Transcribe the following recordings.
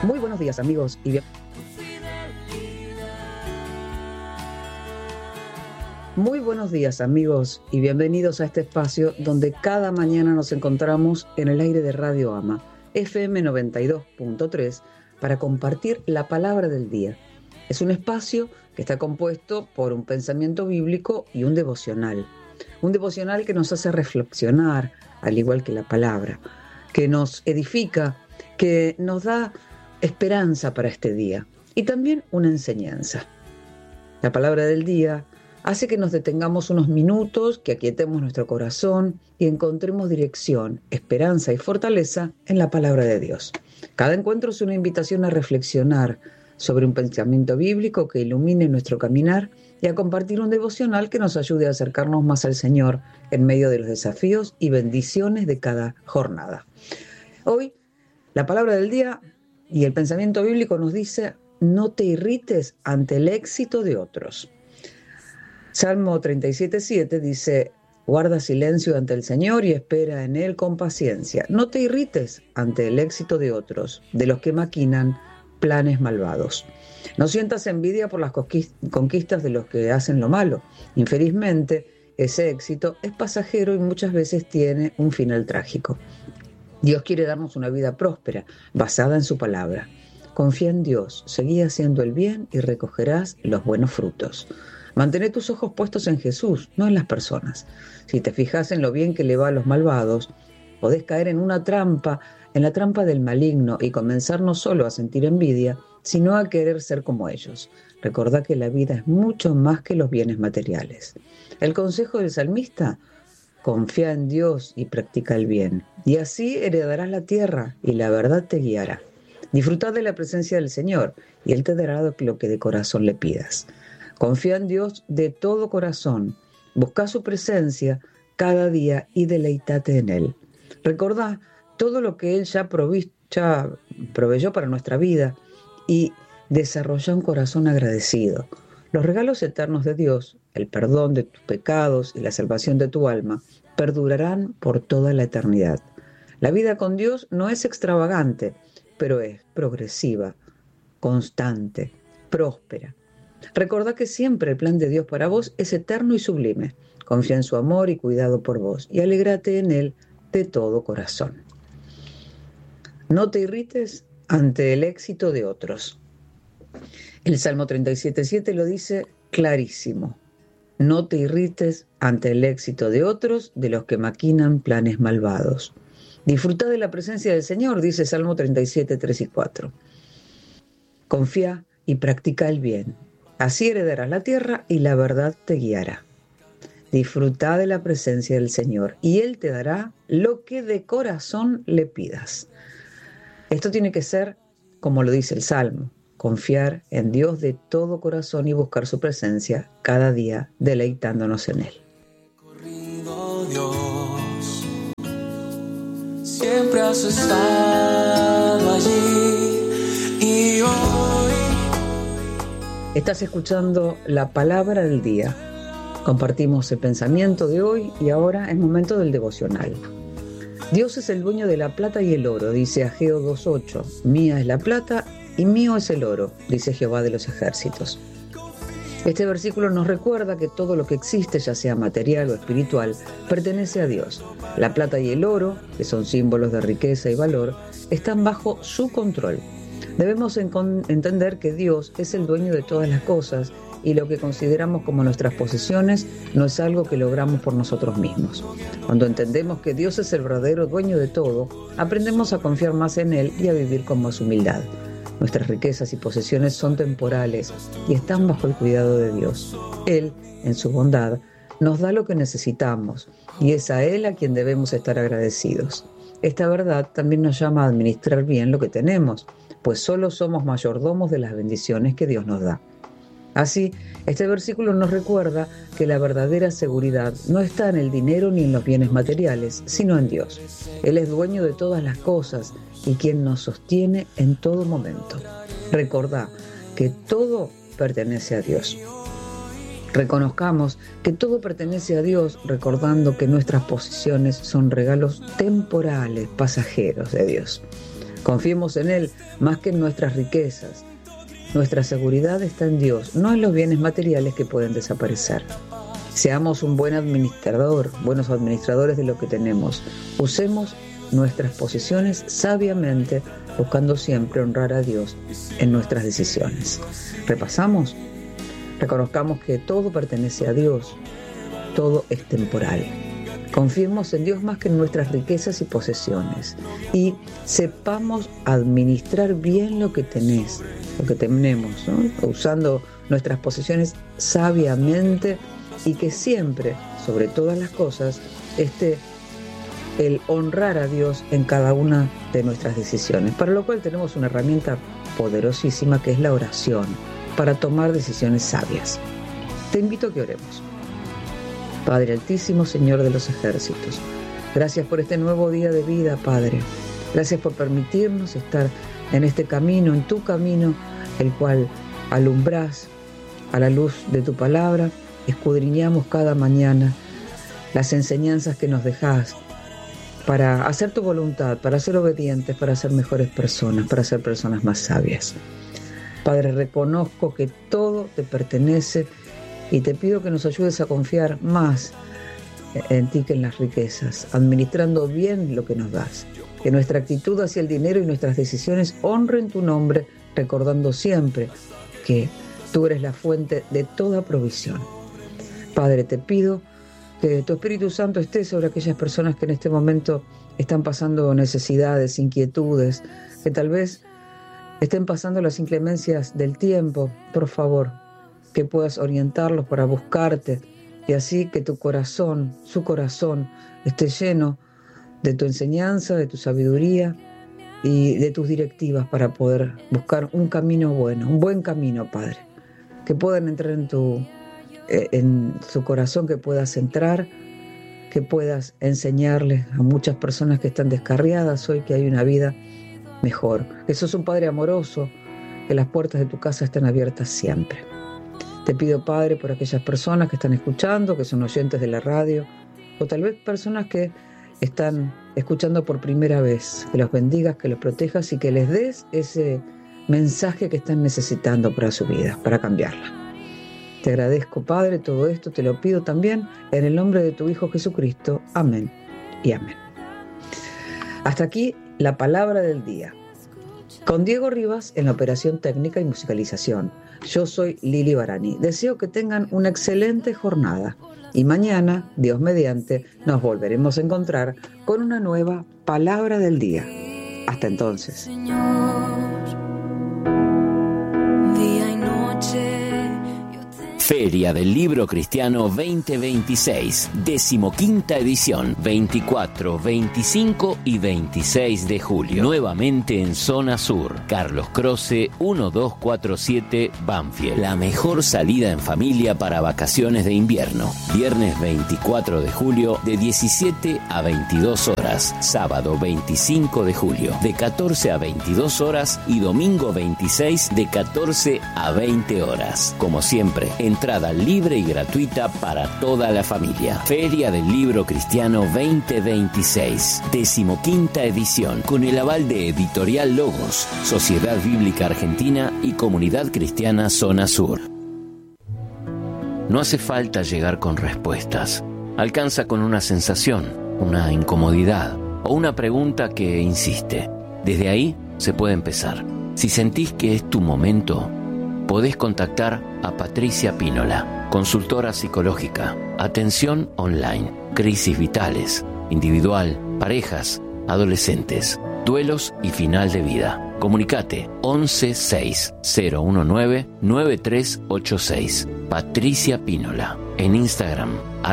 Muy buenos días, amigos, y Muy buenos días, amigos, y bienvenidos a este espacio donde cada mañana nos encontramos en el aire de Radio Ama, FM 92.3, para compartir la palabra del día. Es un espacio que está compuesto por un pensamiento bíblico y un devocional. Un devocional que nos hace reflexionar, al igual que la palabra, que nos edifica, que nos da esperanza para este día y también una enseñanza. La palabra del día hace que nos detengamos unos minutos, que aquietemos nuestro corazón y encontremos dirección, esperanza y fortaleza en la palabra de Dios. Cada encuentro es una invitación a reflexionar sobre un pensamiento bíblico que ilumine nuestro caminar y a compartir un devocional que nos ayude a acercarnos más al Señor en medio de los desafíos y bendiciones de cada jornada. Hoy, la palabra del día y el pensamiento bíblico nos dice: no te irrites ante el éxito de otros. Salmo 37:7 dice: guarda silencio ante el Señor y espera en Él con paciencia. No te irrites ante el éxito de otros, de los que maquinan planes malvados. No sientas envidia por las conquistas de los que hacen lo malo. Infelizmente, ese éxito es pasajero y muchas veces tiene un final trágico. Dios quiere darnos una vida próspera, basada en su palabra. Confía en Dios, seguí haciendo el bien y recogerás los buenos frutos. Mantén tus ojos puestos en Jesús, no en las personas. Si te fijas en lo bien que le va a los malvados, podés caer en una trampa, en la trampa del maligno, y comenzar no solo a sentir envidia, sino a querer ser como ellos. Recordá que la vida es mucho más que los bienes materiales. El consejo del salmista: confía en Dios y practica el bien, y así heredarás la tierra y la verdad te guiará. Disfrutad de la presencia del Señor y Él te dará lo que de corazón le pidas. Confía en Dios de todo corazón, busca su presencia cada día y deleítate en Él. Recordá todo lo que Él ya proveyó para nuestra vida y desarrolla un corazón agradecido. Los regalos eternos de Dios, el perdón de tus pecados y la salvación de tu alma, perdurarán por toda la eternidad. La vida con Dios no es extravagante, pero es progresiva, constante, próspera. Recordá que siempre el plan de Dios para vos es eterno y sublime. Confía en su amor y cuidado por vos y alégrate en Él de todo corazón. No te irrites ante el éxito de otros. El Salmo 37:7 lo dice clarísimo: no te irrites ante el éxito de otros, de los que maquinan planes malvados. Disfruta de la presencia del Señor, dice Salmo 37:3 y 4. Confía y practica el bien. Así heredarás la tierra y la verdad te guiará. Disfruta de la presencia del Señor y Él te dará lo que de corazón le pidas. Esto tiene que ser, como lo dice el Salmo, confiar en Dios de todo corazón y buscar su presencia cada día, deleitándonos en Él. Dios, siempre has estado allí y hoy. Estás escuchando la palabra del día. Compartimos el pensamiento de hoy y ahora es momento del devocional. Dios es el dueño de la plata y el oro, dice Ageo 2:8. Mía es la plata y mío es el oro, dice Jehová de los ejércitos. Este versículo nos recuerda que todo lo que existe, ya sea material o espiritual, pertenece a Dios. La plata y el oro, que son símbolos de riqueza y valor, están bajo su control. Debemos entender que Dios es el dueño de todas las cosas y lo que consideramos como nuestras posesiones no es algo que logramos por nosotros mismos. Cuando entendemos que Dios es el verdadero dueño de todo, aprendemos a confiar más en Él y a vivir con más humildad. Nuestras riquezas y posesiones son temporales y están bajo el cuidado de Dios. Él, en su bondad, nos da lo que necesitamos y es a Él a quien debemos estar agradecidos. Esta verdad también nos llama a administrar bien lo que tenemos, pues solo somos mayordomos de las bendiciones que Dios nos da. Así, este versículo nos recuerda que la verdadera seguridad no está en el dinero ni en los bienes materiales, sino en Dios. Él es dueño de todas las cosas y quien nos sostiene en todo momento. Recordá que todo pertenece a Dios. Reconozcamos que todo pertenece a Dios, recordando que nuestras posesiones son regalos temporales, pasajeros de Dios. Confiemos en Él más que en nuestras riquezas. Nuestra seguridad está en Dios, no en los bienes materiales que pueden desaparecer. Seamos un buen administrador, buenos administradores de lo que tenemos. Usemos nuestras posesiones sabiamente, buscando siempre honrar a Dios en nuestras decisiones. ¿Repasamos? Reconozcamos que todo pertenece a Dios, todo es temporal. Confiemos en Dios más que en nuestras riquezas y posesiones. Y sepamos administrar bien lo que tenemos, ¿no? Usando nuestras posesiones sabiamente, y que siempre, sobre todas las cosas, esté el honrar a Dios en cada una de nuestras decisiones, para lo cual tenemos una herramienta poderosísima que es la oración, para tomar decisiones sabias. Te invito a que oremos. Padre Altísimo, Señor de los ejércitos, gracias por este nuevo día de vida, Padre. Gracias por permitirnos estar en este camino, en tu camino, el cual alumbrás a la luz de tu palabra. Escudriñamos cada mañana las enseñanzas que nos dejás para hacer tu voluntad, para ser obedientes, para ser mejores personas, para ser personas más sabias. Padre, reconozco que todo te pertenece y te pido que nos ayudes a confiar más en ti que en las riquezas, administrando bien lo que nos das. Que nuestra actitud hacia el dinero y nuestras decisiones honren tu nombre, recordando siempre que tú eres la fuente de toda provisión. Padre, te pido que tu Espíritu Santo esté sobre aquellas personas que en este momento están pasando necesidades, inquietudes, que tal vez estén pasando las inclemencias del tiempo. Por favor, que puedas orientarlos para buscarte, y así que tu corazón, su corazón, esté lleno de tu enseñanza, de tu sabiduría y de tus directivas para poder buscar un camino bueno, un buen camino, Padre. Que puedan entrar en su corazón, que puedas entrar, que puedas enseñarles a muchas personas que están descarriadas hoy que hay una vida mejor. Que sos un Padre amoroso, que las puertas de tu casa estén abiertas siempre. Te pido, Padre, por aquellas personas que están escuchando, que son oyentes de la radio, o tal vez personas que están escuchando por primera vez, que los bendigas, que los protejas y que les des ese mensaje que están necesitando para su vida, para cambiarla. Te agradezco, Padre, todo esto, te lo pido también en el nombre de tu Hijo Jesucristo. Amén y amén. Hasta aquí la palabra del día. Con Diego Rivas en la operación técnica y musicalización. Yo soy Lili Barani. Deseo que tengan una excelente jornada. Y mañana, Dios mediante, nos volveremos a encontrar con una nueva palabra del día. Hasta entonces. Feria del Libro Cristiano 2026, 15ª edición, 24, 25 y 26 de julio. Nuevamente en Zona Sur, Carlos Croce 1247 Banfield. La mejor salida en familia para vacaciones de invierno. Viernes 24 de julio de 17 a 22 horas. Sábado 25 de julio de 14 a 22 horas y domingo 26 de 14 a 20 horas. Como siempre, entrada libre y gratuita para toda la familia. Feria del Libro Cristiano 2026, 15ª edición, con el aval de Editorial Logos, Sociedad Bíblica Argentina y Comunidad Cristiana Zona Sur. No hace falta llegar con respuestas. Alcanza con una sensación, una incomodidad o una pregunta que insiste. Desde ahí se puede empezar. Si sentís que es tu momento, podés contactar a Patricia Pínola, consultora psicológica, atención online, crisis vitales, individual, parejas, adolescentes, duelos y final de vida. Comunicate 1160199386. Patricia Pínola. En Instagram,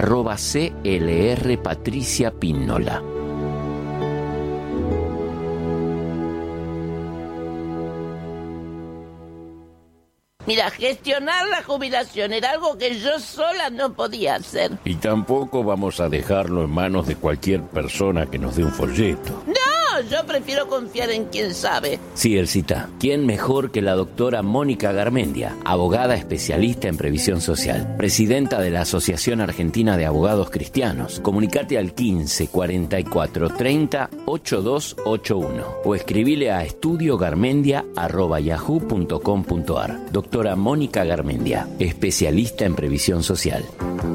@CLRPatriciaPínola. Mira, gestionar la jubilación era algo que yo sola no podía hacer. Y tampoco vamos a dejarlo en manos de cualquier persona que nos dé un folleto. ¡No! No, yo prefiero confiar en quien sabe. Sí, Elcita. ¿Quién mejor que la doctora Mónica Garmendia, abogada especialista en previsión social, presidenta de la Asociación Argentina de Abogados Cristianos? Comunicate al 15 44 30 8281 o escribile a estudiogarmendia@yahoo.com.ar. Doctora Mónica Garmendia, especialista en previsión social.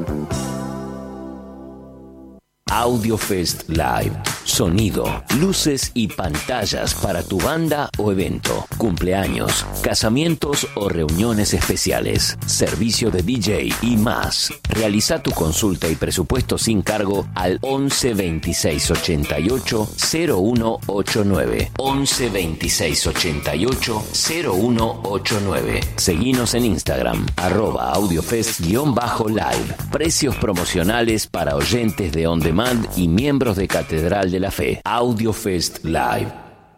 AudioFest Live. Sonido, luces y pantallas para tu banda o evento, cumpleaños, casamientos o reuniones especiales, servicio de DJ y más. Realiza tu consulta y presupuesto sin cargo al 11 26 88 0189. 11 26 88 0189. Seguinos en Instagram, @audiofest_live. Precios promocionales para oyentes de On Demand y miembros de Catedral de la Fe. AudioFest Live.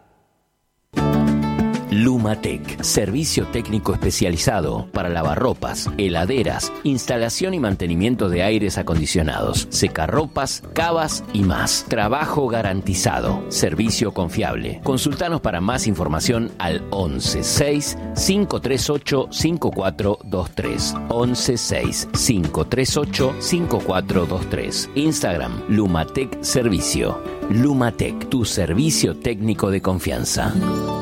Lumatec, servicio técnico especializado para lavarropas, heladeras, instalación y mantenimiento de aires acondicionados, secarropas, cavas y más. Trabajo garantizado, servicio confiable. Consultanos para más información al 11 6 538 5423. 11 6 538 5423. Instagram, Lumatec Servicio. Lumatec, tu servicio técnico de confianza.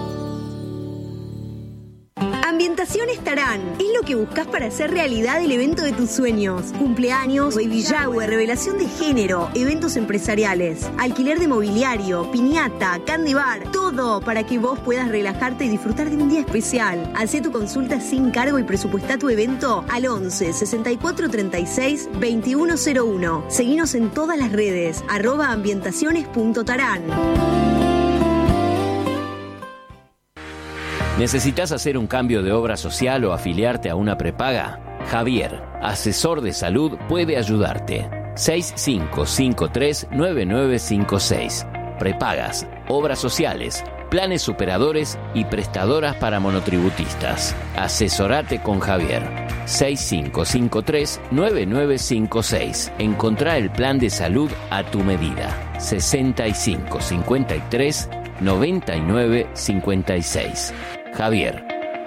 Ambientaciones Tarán es lo que buscas para hacer realidad el evento de tus sueños. Cumpleaños, baby shower, revelación de género, eventos empresariales, alquiler de mobiliario, piñata, candy bar, todo para que vos puedas relajarte y disfrutar de un día especial. Hacé tu consulta sin cargo y presupuestá tu evento al 11 64 36 2101. Seguinos en todas las redes, @ambientaciones.tarán. ¿Necesitas hacer un cambio de obra social o afiliarte a una prepaga? Javier, asesor de salud, puede ayudarte. 6553-9956. Prepagas, obras sociales, planes superadores y prestadoras para monotributistas. Asesorate con Javier. 6553-9956. Encontrá el plan de salud a tu medida. 6553-9956. Javier.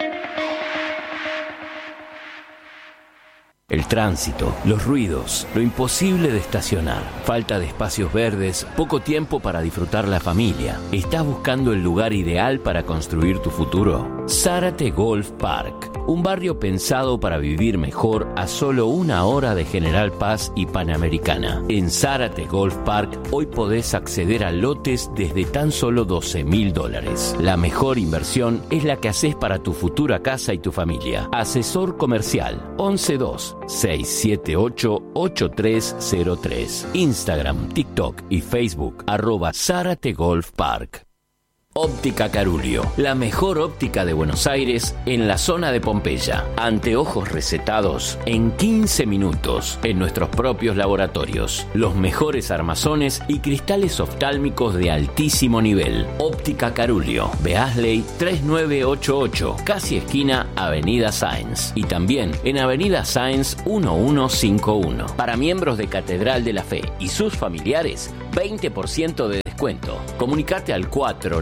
El tránsito, los ruidos, lo imposible de estacionar, falta de espacios verdes, poco tiempo para disfrutar la familia. ¿Estás buscando el lugar ideal para construir tu futuro? Zárate Golf Park, un barrio pensado para vivir mejor a solo 1 hora de General Paz y Panamericana. En Zárate Golf Park hoy podés acceder a lotes desde tan solo $12.000. La mejor inversión es la que haces para tu futura casa y tu familia. Asesor comercial 112-678-8303. Instagram, TikTok y Facebook @Zárate Golf Park. Óptica Carulio, la mejor óptica de Buenos Aires en la zona de Pompeya. Anteojos recetados en 15 minutos en nuestros propios laboratorios. Los mejores armazones y cristales oftálmicos de altísimo nivel. Óptica Carulio, Beasley 3988, casi esquina Avenida Sáenz. Y también en Avenida Sáenz 1151. Para miembros de Catedral de la Fe y sus familiares, 20% de descuento. Comunicate al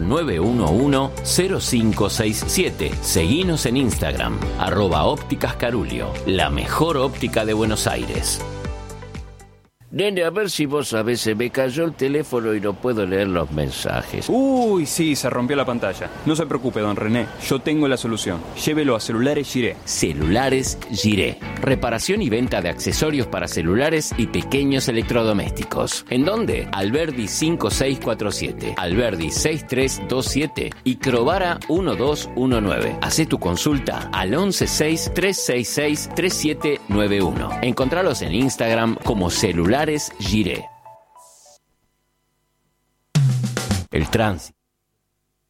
4911-0567. Seguinos en Instagram, @ópticas Carulio, la mejor óptica de Buenos Aires. Nene, a ver si vos sabés, se me cayó el teléfono y no puedo leer los mensajes. Uy, sí, se rompió la pantalla. No se preocupe, don René, yo tengo la solución. Llévelo a Celulares Giré. Celulares Giré. Reparación y venta de accesorios para celulares y pequeños electrodomésticos. ¿En dónde? Alberdi 5647, Alberdi 6327 y Crovara 1219. Hacé tu consulta al 116-366-3791. Encontralos en Instagram como Celulares Giré. El tránsito.